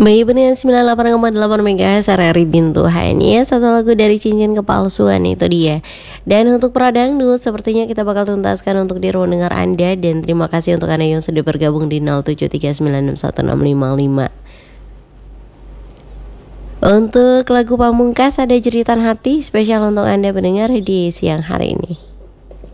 Bayi Bening 98,8 MHz RRI Bintu hanya satu lagu dari Cincin Kepalsuan itu dia. Dan untuk pradangdut sepertinya kita bakal tuntaskan untuk di ruang dengar Anda. Dan terima kasih untuk Anda yang sudah bergabung di 0739616655. Untuk lagu pamungkas ada Jeritan Hati spesial untuk Anda pendengar di siang hari ini.